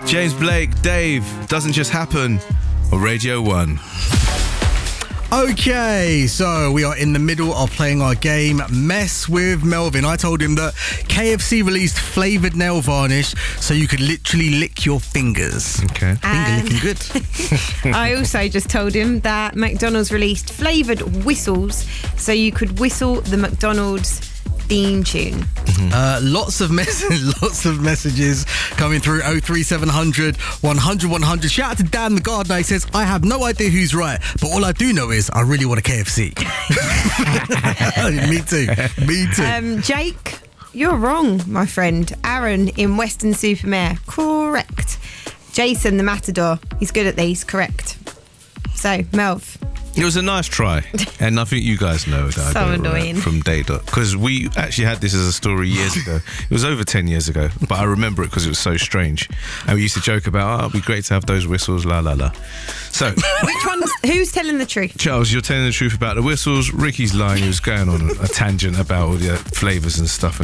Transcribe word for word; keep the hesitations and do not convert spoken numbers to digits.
James Blake, Dave, Doesn't Just Happen on Radio one. Okay, so we are in the middle of playing our game Mess with Melvin. I told him that K F C released flavoured nail varnish so you could literally lick your fingers. Okay. Finger And- licking good. I also just told him that McDonald's released flavoured whistles so you could whistle the McDonald's theme tune. Uh, lots of mess- lots of messages coming through. oh three seven hundred, one hundred, one hundred. Shout out to Dan the gardener. He says, I have no idea who's right, but all I do know is I really want a K F C. Me too. Me too. Um, Jake, you're wrong, my friend. Aaron in Western Supermare, correct. Jason the Matador, he's good at these, correct. So, Melv. It was a nice try, and I think you guys know that I So got it right annoying. from Data, because we actually had this as a story years ago. It was over ten years ago, but I remember it because it was so strange. And we used to joke about, oh, it'd be great to have those whistles, la la la. So, Which one's, who's telling the truth? Charles, you're telling the truth about the whistles. Ricky's lying. He was going on a tangent about all the flavours and stuff. And